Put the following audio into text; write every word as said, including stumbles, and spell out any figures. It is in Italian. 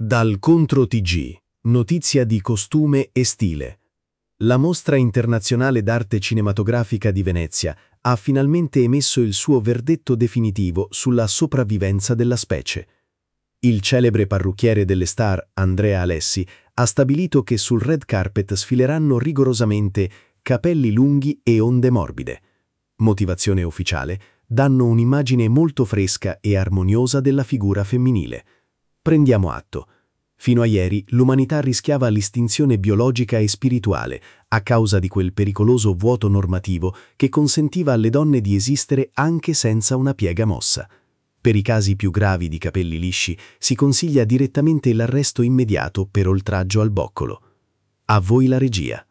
Dal Contro T G, notizia di costume e stile. La Mostra Internazionale d'Arte Cinematografica di Venezia ha finalmente emesso il suo verdetto definitivo sulla sopravvivenza della specie. Il celebre parrucchiere delle star, Andrea Alessi, ha stabilito che sul red carpet sfileranno rigorosamente capelli lunghi e onde morbide. Motivazione ufficiale: danno un'immagine molto fresca e armoniosa della figura femminile. Prendiamo atto. Fino a ieri l'umanità rischiava l'estinzione biologica e spirituale a causa di quel pericoloso vuoto normativo che consentiva alle donne di esistere anche senza una piega mossa. Per i casi più gravi di capelli lisci si consiglia direttamente l'arresto immediato per oltraggio al boccolo. A voi la regia.